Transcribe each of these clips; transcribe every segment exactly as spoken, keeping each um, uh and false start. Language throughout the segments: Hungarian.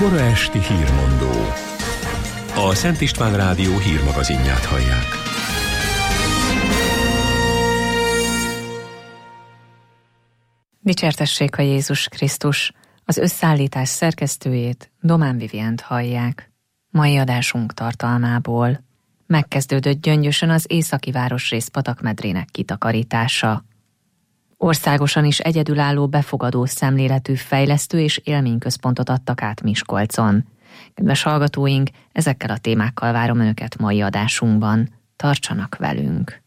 Kora esti hírmondó. A Szent István Rádió hírmagazinját hallják. Dicsértessék a Jézus Krisztus! Az összeállítás szerkesztőjét, Domán Vivient hallják. Mai adásunk tartalmából: megkezdődött Gyöngyösön az északi városrész patakmedrének kitakarítása. Országosan is egyedülálló befogadó szemléletű fejlesztő és élményközpontot adtak át Miskolcon. Kedves hallgatóink, ezekkel a témákkal várom Önöket mai adásunkban. Tartsanak velünk!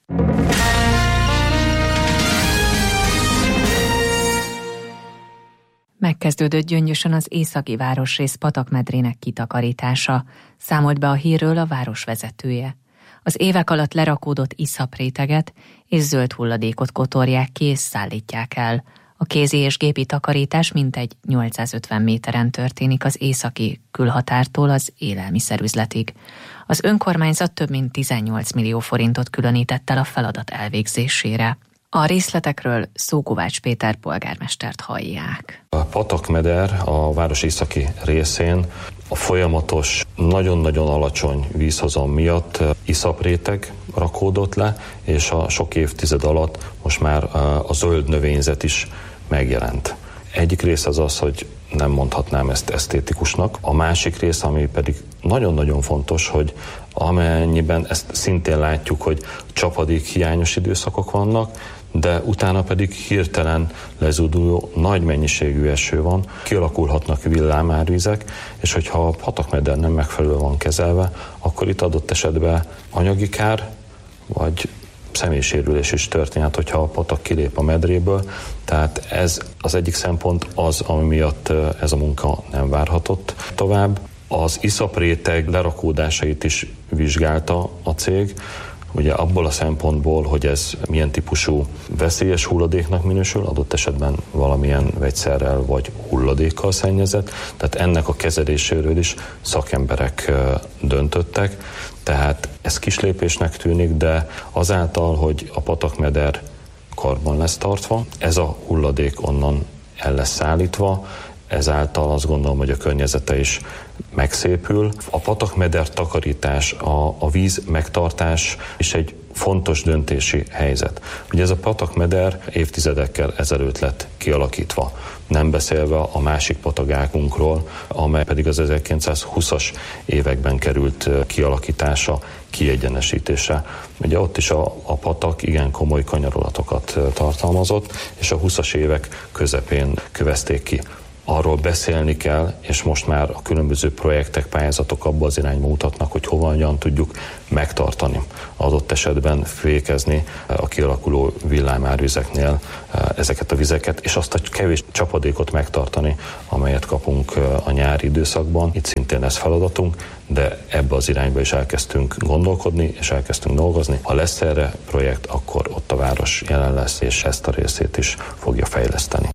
Megkezdődött Gyöngyösön az északi városrész patakmedrének kitakarítása, számolt be a hírről a város vezetője. Az évek alatt lerakódott iszapréteget és zöld hulladékot kotorják ki és szállítják el. A kézi és gépi takarítás mintegy nyolcszázötven méteren történik az északi külhatártól az élelmiszerüzletig. Az önkormányzat több mint tizennyolc millió forintot különített el a feladat elvégzésére. A részletekről Szókovács Péter polgármestert hallják. A patakmeder a város északi részén a folyamatos, nagyon-nagyon alacsony vízhozam miatt iszapréteg rakódott le, és a sok évtized alatt most már a zöld növényzet is megjelent. Egyik rész az az, hogy nem mondhatnám ezt esztétikusnak. A másik rész, ami pedig nagyon-nagyon fontos, hogy amennyiben ezt szintén látjuk, hogy csapadék hiányos időszakok vannak, de utána pedig hirtelen lezúduló nagy mennyiségű eső van, kialakulhatnak villámárvizek, és hogyha a patakmeder nem megfelelően van kezelve, akkor itt adott esetben anyagi kár, vagy személysérülés is történhet, hogyha a patak kilép a medréből. Tehát ez az egyik szempont az, ami miatt ez a munka nem várhatott tovább. Az iszapréteg lerakódásait is vizsgálta a cég, ugye abból a szempontból, hogy ez milyen típusú veszélyes hulladéknak minősül, adott esetben valamilyen vegyszerrel vagy hulladékkal szennyezett, tehát ennek a kezeléséről is szakemberek döntöttek, tehát ez kislépésnek tűnik, de azáltal, hogy a patakmeder karban lesz tartva, ez a hulladék onnan el lesz szállítva, ezáltal azt gondolom, hogy a környezete is megszépül. A patakmeder takarítás, a, a víz megtartás is egy fontos döntési helyzet. Ugye ez a patakmeder évtizedekkel ezelőtt lett kialakítva, nem beszélve a másik patagákunkról, amely pedig az ezerkilencszázhúszas években került kialakítása, kiegyenesítése. Ugye ott is a, a patak igen komoly kanyarolatokat tartalmazott, és a húszas évek közepén kövezték ki. Arról beszélni kell, és most már a különböző projektek, pályázatok abba az irányba mutatnak, hogy hova hogyan tudjuk megtartani, adott esetben fékezni a kialakuló villámárvizeknél ezeket a vizeket, és azt a kevés csapadékot megtartani, amelyet kapunk a nyári időszakban. Itt szintén ez feladatunk, de ebbe az irányba is elkezdtünk gondolkodni, és elkezdtünk dolgozni. Ha lesz erre projekt, akkor ott a város jelen lesz, és ezt a részét is fogja fejleszteni.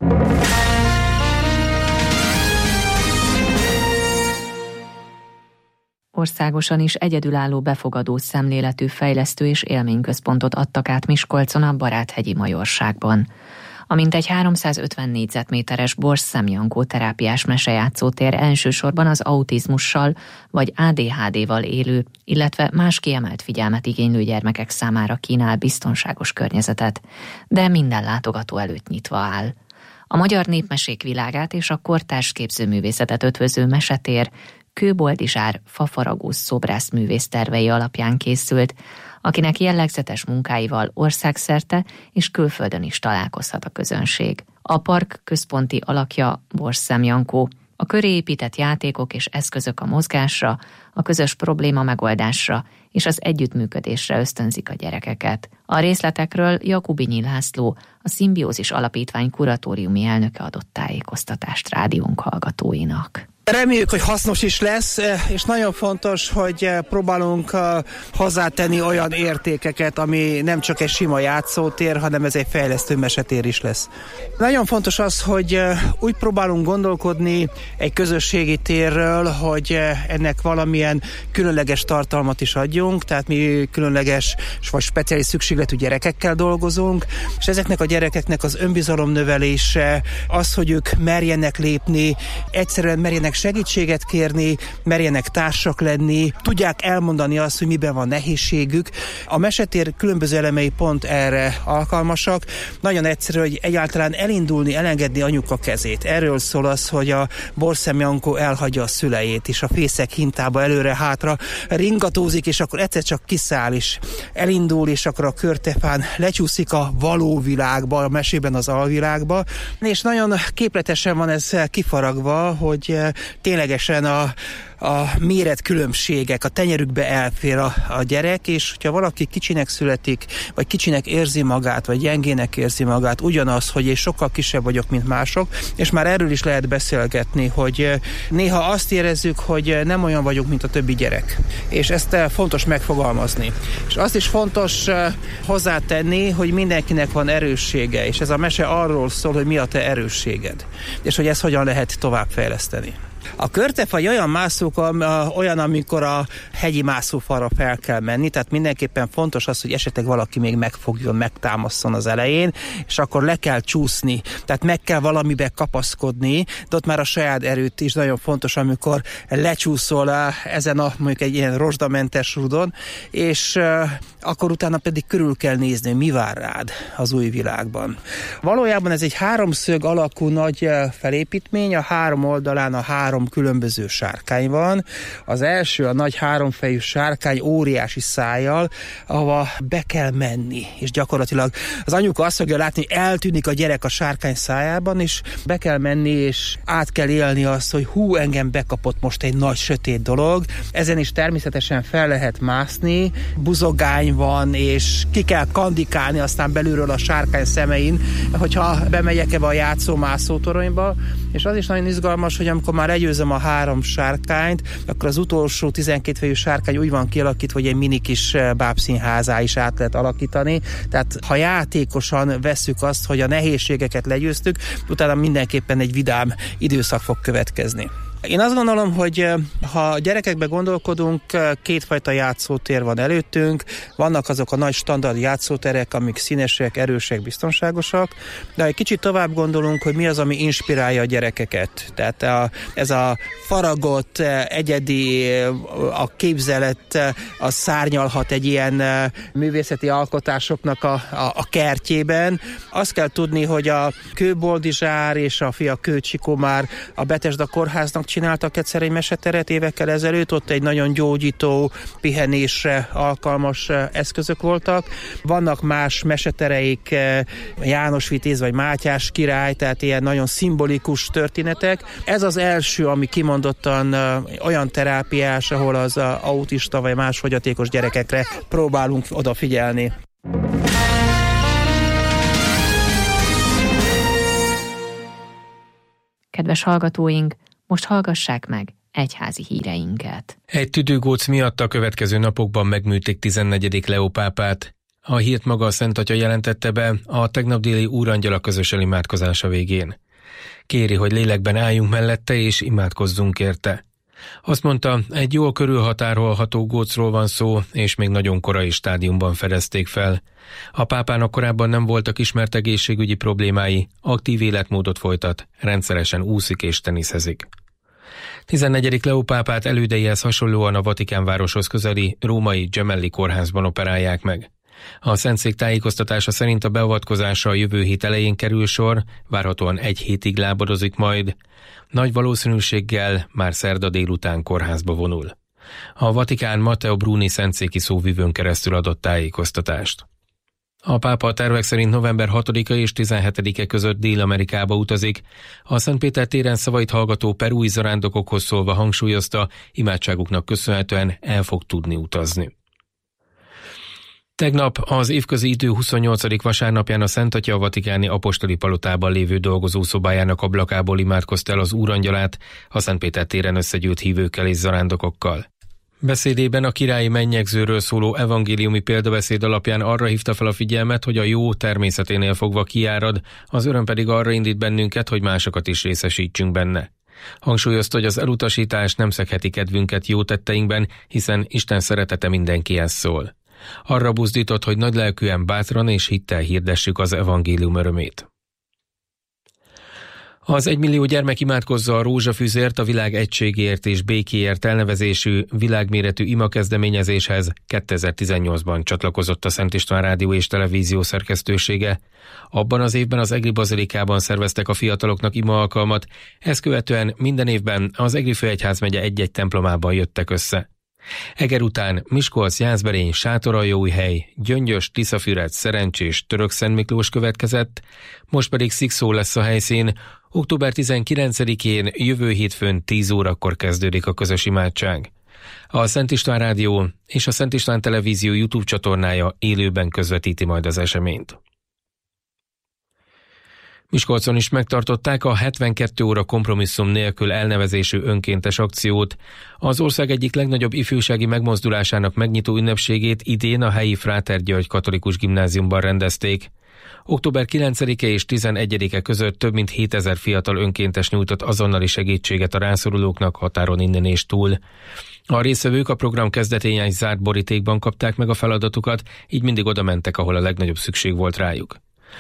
Országosan is egyedülálló befogadó szemléletű fejlesztő és élményközpontot adtak át Miskolcon a Baráthegyi Majorságban. A mintegy háromszázötven négyzetméteres Borsszem Jankó terápiás mesejátszótér elsősorban az autizmussal vagy á dé há dé-val élő, illetve más kiemelt figyelmet igénylő gyermekek számára kínál biztonságos környezetet, de minden látogató előtt nyitva áll. A magyar népmesék világát és a kortárs képzőművészetet ötvöző mesetér Kőboldizsár fafaragó szobrászművész tervei alapján készült, akinek jellegzetes munkáival országszerte és külföldön is találkozhat a közönség. A park központi alakja Borsszem Jankó. A köré épített játékok és eszközök a mozgásra, a közös probléma megoldásra és az együttműködésre ösztönzik a gyerekeket. A részletekről Jakubinyi László, a Szimbiózis Alapítvány kuratóriumi elnöke adott tájékoztatást rádiónk hallgatóinak. Reméljük, hogy hasznos is lesz, és nagyon fontos, hogy próbálunk hozzátenni olyan értékeket, ami nem csak egy sima játszótér, hanem ez egy fejlesztő mesetér is lesz. Nagyon fontos az, hogy úgy próbálunk gondolkodni egy közösségi térről, hogy ennek valamilyen különleges tartalmat is adjunk, tehát mi különleges vagy speciális szükségletű gyerekekkel dolgozunk, és ezeknek a gyerekeknek az önbizalom növelése, az, hogy ők merjenek lépni, egyszerűen merjenek segítséget kérni, merjenek társak lenni, tudják elmondani azt, hogy miben van nehézségük. A mesetér különböző elemei pont erre alkalmasak. Nagyon egyszerű, hogy egyáltalán elindulni, elengedni anyuka kezét. Erről szól az, hogy a Borszem Jankó elhagyja a szüleit, és a fészek hintába előre-hátra ringatózik, és akkor egyszer csak kiszáll, és elindul, és akkor a körtefán lecsúszik a való világba, a mesében az alvilágba, és nagyon képletesen van ez kifaragva, hogy ténylegesen a a méretkülönbségek, a tenyerükbe elfér a, a gyerek, és hogyha valaki kicsinek születik, vagy kicsinek érzi magát, vagy gyengének érzi magát, ugyanaz, hogy én sokkal kisebb vagyok, mint mások, és már erről is lehet beszélgetni, hogy néha azt érezzük, hogy nem olyan vagyunk, mint a többi gyerek. És ezt fontos megfogalmazni. És azt is fontos hozzátenni, hogy mindenkinek van erőssége, és ez a mese arról szól, hogy mi a te erősséged, és hogy ezt hogyan lehet továbbfejleszteni. A körtefaj olyan mászók, olyan, amikor a hegyi mászófalra fel kell menni, tehát mindenképpen fontos az, hogy esetleg valaki még megfogjon, megtámasszon az elején, és akkor le kell csúszni, tehát meg kell valamibe kapaszkodni, de ott már a saját erőt is nagyon fontos, amikor lecsúszol ezen a mondjuk egy ilyen rozsdamentes rudon, és akkor utána pedig körül kell nézni, mi vár rád az új világban. Valójában ez egy háromszög alakú nagy felépítmény, a három oldalán a három különböző sárkány van. Az első, a nagy háromfejű sárkány óriási szájjal, ahova be kell menni, és gyakorlatilag az anyuka azt fogja látni, hogy eltűnik a gyerek a sárkány szájában, és be kell menni, és át kell élni azt, hogy hú, engem bekapott most egy nagy sötét dolog. Ezen is természetesen fel lehet mászni, buzogány van, és ki kell kandikálni aztán belülről a sárkány szemein, hogyha bemegyek ebbe a játszó-mászó toronyba, és az is nagyon izgalmas, hogy amikor már legyőzöm a három sárkányt, akkor az utolsó tizenkét fejű sárkány úgy van kialakítva, hogy egy mini kis bábszínházá is át lehet alakítani. Tehát ha játékosan vesszük azt, hogy a nehézségeket legyőztük, utána mindenképpen egy vidám időszak fog következni. Én azt gondolom, hogy ha gyerekekbe gondolkodunk, kétfajta játszótér van előttünk, vannak azok a nagy standard játszóterek, amik színesek, erősek, biztonságosak, de egy kicsit tovább gondolunk, hogy mi az, ami inspirálja a gyerekeket. Tehát a, ez a faragott, egyedi, a képzelet, az szárnyalhat egy ilyen művészeti alkotásoknak a, a, a kertjében. Azt kell tudni, hogy a Kőboldizsár és a fia Kőcsikó már a Betesda kórháznak csináltak egyszer egy meseteret évekkel ezelőtt, ott egy nagyon gyógyító, pihenésre alkalmas eszközök voltak. Vannak más mesetereik, János Vitéz vagy Mátyás király, tehát ilyen nagyon szimbolikus történetek. Ez az első, ami kimondottan olyan terápiás, ahol az autista vagy más fogyatékos gyerekekre próbálunk odafigyelni. Kedves hallgatóink, most hallgassák meg egyházi híreinket. Egy tüdőgóc miatt a következő napokban megműtik tizennegyedik Leó pápát. A hírt maga a Szent Atya jelentette be a tegnap déli úrangyala közös imádkozása végén. Kéri, hogy lélekben álljunk mellette és imádkozzunk érte. Azt mondta, egy jól körülhatárolható gócról van szó, és még nagyon korai stádiumban fedezték fel. A pápának korábban nem voltak ismert egészségügyi problémái, aktív életmódot folytat, rendszeresen úszik és teniszezik. tizennegyedik Leó pápát elődeihez hasonlóan a Vatikán városhoz közeli római Gemelli kórházban operálják meg. A Szentszék tájékoztatása szerint a beavatkozásra a jövő hét elején kerül sor, várhatóan egy hétig lábadozik majd. Nagy valószínűséggel már szerda délután kórházba vonul. A Vatikán Matteo Bruni szentszéki szóvivőn keresztül adott tájékoztatást. A pápa a tervek szerint november hatodika és tizenhetedike között Dél-Amerikába utazik. A Szentpéter téren szavait hallgató perui zarándokokhoz szólva hangsúlyozta, imádságuknak köszönhetően el fog tudni utazni. Tegnap az évközi idő huszonnyolcadik vasárnapján a Szent Atya a vatikáni apostoli palotában lévő dolgozószobájának ablakából imádkozta el az úrangyalát a Szentpéter téren összegyűlt hívőkkel és zarándokokkal. Beszédében a királyi mennyegzőről szóló evangéliumi példabeszéd alapján arra hívta fel a figyelmet, hogy a jó természeténél fogva kiárad, az öröm pedig arra indít bennünket, hogy másokat is részesítsünk benne. Hangsúlyozta, hogy az elutasítás nem szegheti kedvünket jó tetteinkben, hiszen Isten szeretete mindenkihez szól. Arra buzdított, hogy nagylelkűen, bátran és hittel hirdessük az evangélium örömét. Az egymillió gyermek imádkozza a rózsafüzért a világ egységért és békéért elnevezésű világméretű ima kezdeményezéshez kétezer-tizennyolcban csatlakozott a Szent István Rádió és Televízió szerkesztősége. Abban az évben az Egri Bazilikában szerveztek a fiataloknak ima alkalmat, ezt követően minden évben az Egri főegyházmegye egy-egy templomában jöttek össze. Eger után Miskolc, Jászberény, Sátoraljóújhely, Gyöngyös, Tiszafüred, Szerencsés, Törökszentmiklós következett, most pedig Szikszó lesz a helyszín. október tizenkilencedikén jövő hétfőn tíz órakor kezdődik a közös imádság. A Szent István Rádió és a Szent István Televízió YouTube csatornája élőben közvetíti majd az eseményt. Miskolcon is megtartották a hetvenkét óra kompromisszum nélkül elnevezésű önkéntes akciót. Az ország egyik legnagyobb ifjúsági megmozdulásának megnyitó ünnepségét idén a helyi Fráter György Katolikus Gimnáziumban rendezték. október kilencedike és tizenegyedike között több mint hétezer fiatal önkéntes nyújtott azonnali segítséget a rászorulóknak határon innen és túl. A résztvevők a program kezdetén egy zárt borítékban kapták meg a feladatukat, így mindig oda mentek, ahol a legnagyobb szükség volt rájuk.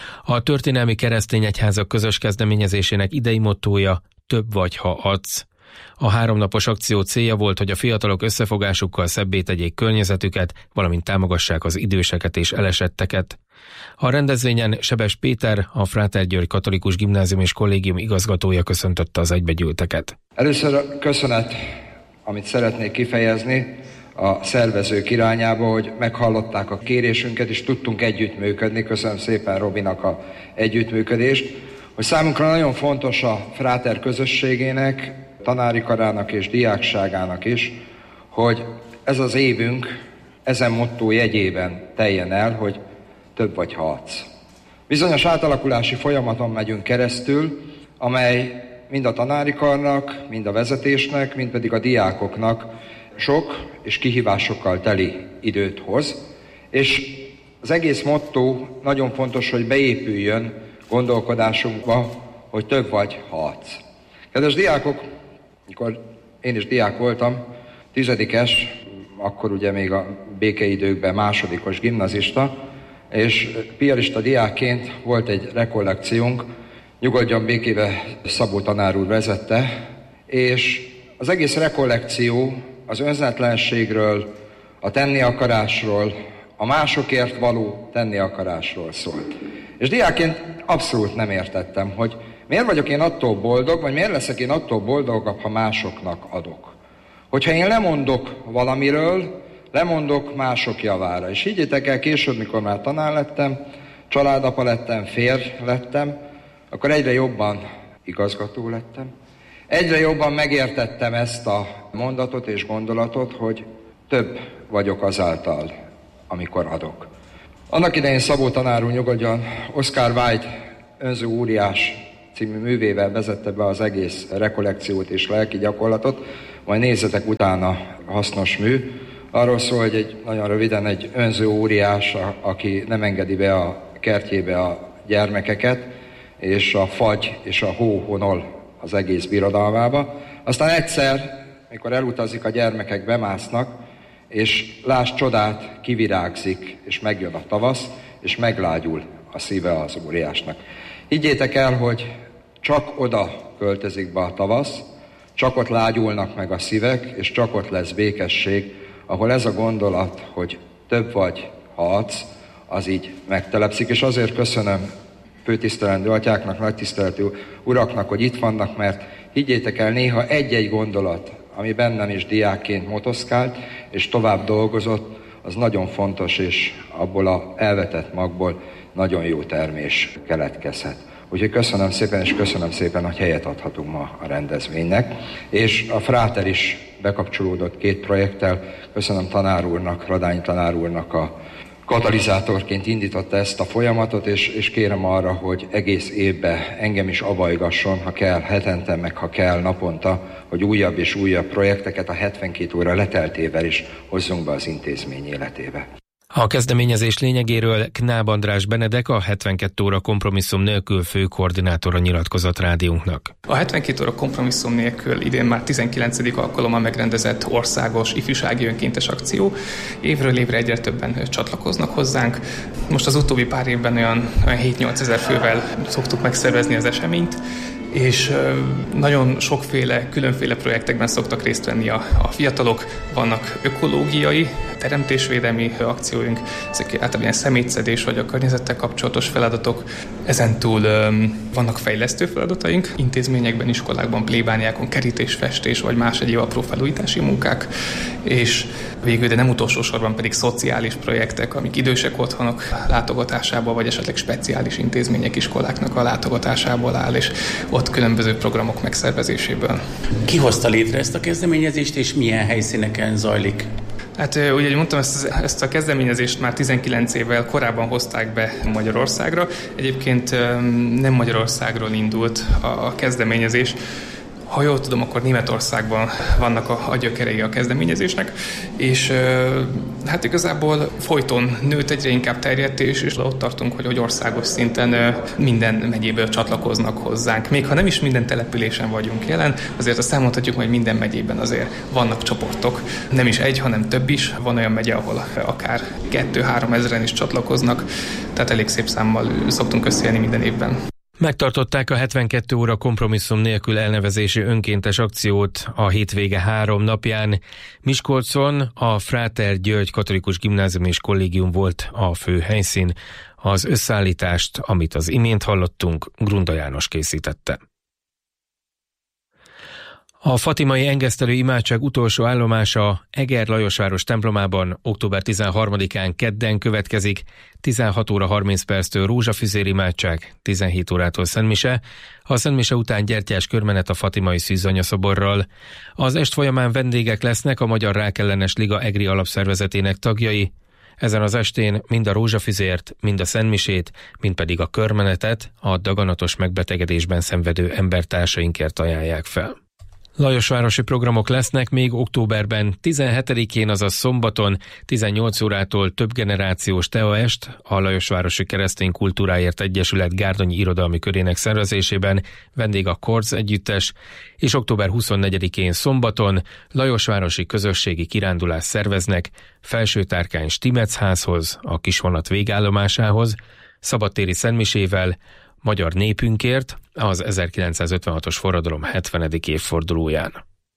A történelmi keresztény egyházak közös kezdeményezésének idei mottója több vagy, ha adsz. A háromnapos akció célja volt, hogy a fiatalok összefogásukkal szebbé tegyék környezetüket, valamint támogassák az időseket és elesetteket. A rendezvényen Sebes Péter, a Fráter György Katolikus Gimnázium és Kollégium igazgatója köszöntötte az egybegyűlteket. Először köszönet, amit szeretnék kifejezni a szervezők irányába, hogy meghallották a kérésünket, és tudtunk együttműködni. Köszönöm szépen Robinak a együttműködést, hogy számunkra nagyon fontos a Fráter közösségének, tanári karának és diákságának is, hogy ez az évünk ezen motto jegyében teljen el, hogy több vagy, ha adsz. Bizonyos átalakulási folyamaton megyünk keresztül, amely mind a tanári karnak, mind a vezetésnek, mind pedig a diákoknak sok és kihívásokkal teli időt hoz, és az egész motto nagyon fontos, hogy beépüljön gondolkodásunkba, hogy több vagy, ha adsz. Kedves diákok, mikor én is diák voltam, tizedikes, akkor ugye még a békeidőkben másodikos gimnazista, és piarista diákként volt egy rekollekciónk, Nyugodjon békébe Szabó tanár úr vezette, és az egész rekollekció az önzetlenségről, a tenni akarásról, a másokért való tenni akarásról szólt. És diákként abszolút nem értettem, hogy miért vagyok én attól boldog, vagy miért leszek én attól boldogabb, ha másoknak adok. Hogyha én lemondok valamiről, lemondok mások javára. És higgyétek el, később, mikor már tanár lettem, családapa lettem, férj lettem, akkor egyre jobban igazgató lettem. Egyre jobban megértettem ezt a mondatot és gondolatot, hogy több vagyok azáltal, amikor adok. Annak idején Szabó tanár úr, nyugodjon, Oscar Wilde Önző óriás című művével vezette be az egész rekollekciót és lelki gyakorlatot, majd nézzetek utána, hasznos mű. Arról szól, hogy egy, nagyon röviden egy önző óriás, aki nem engedi be a kertjébe a gyermekeket, és a fagy és a hó honol az egész birodalmába. Aztán egyszer, mikor elutazik, a gyermekek bemásznak, és láss csodát, kivirágzik, és megjön a tavasz, és meglágyul a szíve az óriásnak. Higgyétek el, hogy csak oda költözik be a tavasz, csak ott lágyulnak meg a szívek, és csak ott lesz békesség, ahol ez a gondolat, hogy több vagy, ha adsz, az így megtelepszik. És azért köszönöm főtisztelendő atyáknak, nagy tiszteletű uraknak, hogy itt vannak, mert higgyétek el, néha egy-egy gondolat, ami bennem is diákként motoszkált, és tovább dolgozott, az nagyon fontos, és abból a elvetett magból nagyon jó termés keletkezhet. Úgyhogy köszönöm szépen, és köszönöm szépen, hogy helyet adhatunk ma a rendezvénynek. És a Fráter is bekapcsolódott két projekttel. Köszönöm tanár úrnak, Radányi tanár úrnak a katalizátorként indította ezt a folyamatot, és, és kérem arra, hogy egész évben engem is abajgasson, ha kell hetente, meg ha kell naponta, hogy újabb és újabb projekteket a hetvenkét óra leteltével is hozzunk be az intézmény életébe. A kezdeményezés lényegéről Knáb András Benedek, a hetvenkét óra kompromisszum nélkül főkoordinátora nyilatkozott rádiónknak. A hetvenkét óra kompromisszum nélkül idén már tizenkilencedik alkalommal megrendezett országos ifjúsági önkéntes akció. Évről évre egyre többen csatlakoznak hozzánk. Most az utóbbi pár évben olyan, olyan hét-nyolc ezer fővel szoktuk megszervezni az eseményt, és nagyon sokféle, különféle projektekben szoktak részt venni a, a fiatalok. Vannak ökológiai, teremtésvédelmi akcióink, ezek általában ilyen szemétszedés vagy a környezettel kapcsolatos feladatok. Ezentúl vannak fejlesztő feladataink, intézményekben, iskolákban, plébániákon, kerítésfestés vagy más egyéb apró felújítási munkák, és végül, de nem utolsó sorban pedig szociális projektek, amik idősek otthonok látogatásából, vagy esetleg speciális intézmények, iskoláknak a látogatásából áll, és ott különböző programok megszervezéséből. Ki hozta létre ezt a kezdeményezést, és milyen helyszíneken zajlik? Hát ugye, ahogy mondtam, ezt, ezt a kezdeményezést már tizenkilenc évvel korábban hozták be Magyarországra. Egyébként nem Magyarországról indult a kezdeményezés. Ha jól tudom, akkor Németországban vannak a, a gyökerei a kezdeményezésnek, és hát igazából folyton nőtt, egyre inkább terjedt, és, és ott tartunk, hogy, hogy országos szinten minden megyéből csatlakoznak hozzánk. Még ha nem is minden településen vagyunk jelen, azért azt elmondhatjuk, hogy minden megyében azért vannak csoportok. Nem is egy, hanem több is. Van olyan megye, ahol akár kettő-három ezeren is csatlakoznak, tehát elég szép számmal szoktunk összejönni minden évben. Megtartották a hetvenkét óra kompromisszum nélkül elnevezési önkéntes akciót a hétvége három napján. Miskolcon a Fráter György Katolikus Gimnázium és Kollégium volt a fő helyszín. Az összeállítást, amit az imént hallottunk, Grunda János készítette. A fatimai engesztelő imádság utolsó állomása Eger Lajosváros templomában október tizenharmadikán kedden következik, tizenhat óra harminc perctől rózsafüzér imádság, tizenhét órától szentmise, a szentmise után gyertyás körmenet a fatimai szűzanyaszoborral. Az est folyamán vendégek lesznek a Magyar Rákellenes Liga Egri alapszervezetének tagjai. Ezen az estén mind a rózsafüzért, mind a szentmisét, mind pedig a körmenetet a daganatos megbetegedésben szenvedő embertársainkért ajánlják fel. Lajosvárosi programok lesznek még októberben, tizenhetedikén, azaz szombaton, tizennyolc órától több generációs teaest a Lajosvárosi Keresztény Kultúráért Egyesület Gárdonyi Irodalmi Körének szervezésében, vendég a Korz együttes, és október huszonnegyedikén szombaton Lajosvárosi közösségi kirándulást szerveznek Felsőtárkány Stimecz-házhoz, a kisvonat végállomásához, szabadtéri szentmisével, Magyar népünkért az ezerkilencszázötvenhatos forradalom hetvenedik évfordulóján.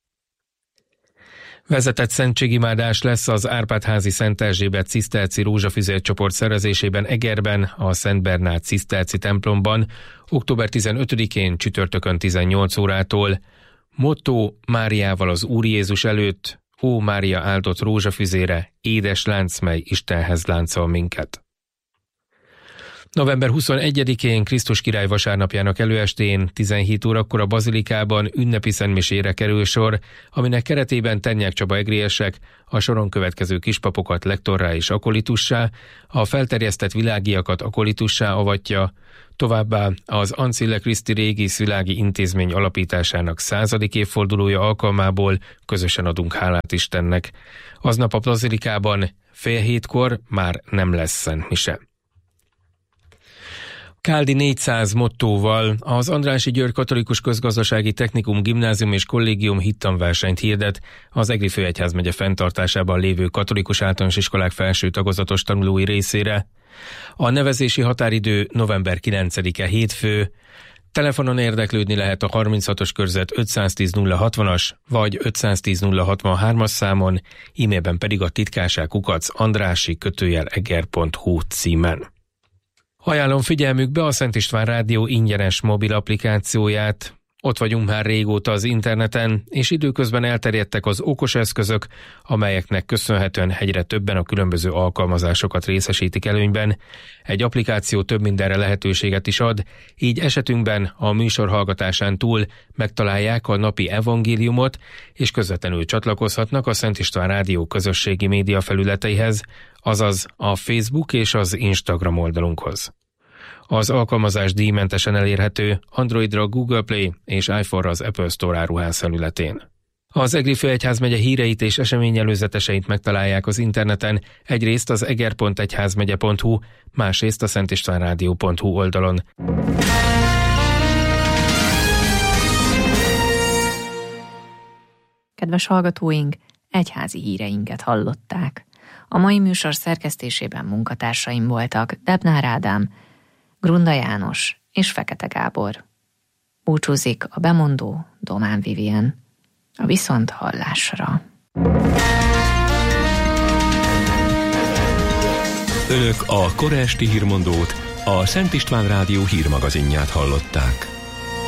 Vezetett szentségimádás lesz az Árpád-házi Szent Erzsébet ciszterci rózsafüzér csoport szervezésében Egerben, a Szent Bernát ciszterci templomban, október tizenötödikén csütörtökön tizennyolc órától. Motto Máriával az Úr Jézus előtt, Ó Mária áldott rózsafüzére, édes lánc, mely Istenhez láncol minket. november huszonegyedikén Krisztus király vasárnapjának előestén tizenhét órakor a bazilikában ünnepi szentmisére kerül sor, aminek keretében Tennyák Csaba egriesek a soron következő kispapokat lektorrá és akolitussá, a felterjesztett világiakat akolitussá avatja, továbbá az Ancilla Christi Regis világi intézmény alapításának századik évfordulója alkalmából közösen adunk hálát Istennek. Aznap a bazilikában fél hétkor már nem lesz szentmise. Káldi négyszáz mottóval az Andrássy György Katolikus Közgazdasági Technikum Gimnázium és Kollégium hittanversenyt hirdet az Egri főegyházmegye fenntartásában lévő katolikus általános iskolák felső tagozatos tanulói részére. A nevezési határidő november kilencedike hétfő. Telefonon érdeklődni lehet a harminchatos körzet ötszáztíz nulla hatvanas vagy ötszáztíz nulla hatvanhármas számon, e-mailben pedig a titkárság kukac andrássy kötőjel eger pont hu címen. Ajánlom figyelmükbe a Szent István Rádió ingyenes mobil applikációját. Ott vagyunk már régóta az interneten, és időközben elterjedtek az okos eszközök, amelyeknek köszönhetően egyre többen a különböző alkalmazásokat részesítik előnyben. Egy applikáció több mindenre lehetőséget is ad, így esetünkben a műsor hallgatásán túl megtalálják a napi evangéliumot, és közvetlenül csatlakozhatnak a Szent István Rádió közösségi média felületeihez, azaz a Facebook és az Instagram oldalunkhoz. Az alkalmazás díjmentesen elérhető Androidra Google Play és iPhone-ra az Apple Store áruház felületén. Az Egri főegyházmegye híreit és eseményelőzeteseit megtalálják az interneten, egyrészt az eger pont egyházmegye pont hu, másrészt a szentistvánrádió pont hu oldalon. Kedves hallgatóink, egyházi híreinket hallották. A mai műsor szerkesztésében munkatársaim voltak Debnár Ádám, Grunda János és Fekete Gábor. Búcsúzik a bemondó Domán Vivien. A viszont hallásra. Önök a kora esti hírmondót, a Szent István Rádió hírmagazinját hallották.